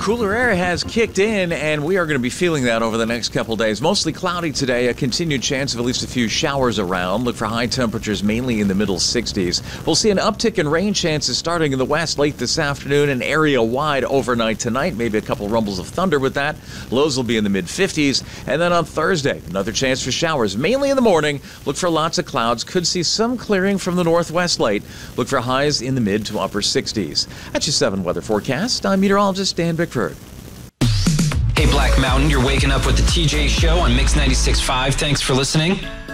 Cooler air has kicked in, and we are going to be feeling that over the next couple days. Mostly cloudy today, a continued chance of at least a few showers around. Look for high temperatures mainly in the middle 60s. We'll see an uptick in rain chances starting in the west late this afternoon and area-wide overnight tonight. Maybe a couple rumbles of thunder with that. Lows will be in the mid-50s. And then on Thursday, another chance for showers, mainly in the morning. Look for lots of clouds. Could see some clearing from the northwest late. Look for highs in the mid to upper 60s. That's your 7 weather forecast. I'm meteorologist Dan Bickford. Hey, Black Mountain, you're waking up with the TJ Show on Mix 96.5. Thanks for listening.